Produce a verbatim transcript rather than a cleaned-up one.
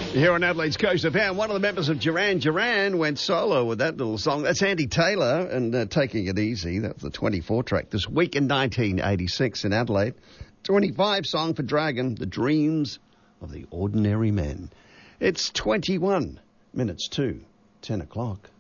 Here on Adelaide's Coast F M, one of the members of Duran Duran went solo with that little song. That's Andy Taylor and uh, Taking It Easy. That was the twenty-four track this week in nineteen eighty-six in Adelaide. twenty-five song for Dragon, The Dreams of the Ordinary Men. It's twenty-one minutes to ten o'clock.